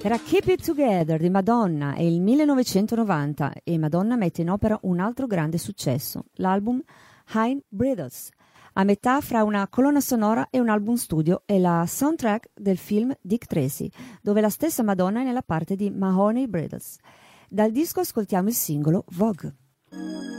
Era Keep It Together di Madonna, è il 1990 e Madonna mette in opera un altro grande successo, l'album Hybrids, a metà fra una colonna sonora e un album studio e la soundtrack del film Dick Tracy, dove la stessa Madonna è nella parte di Mahoney Brothers. Dal disco ascoltiamo il singolo Vogue.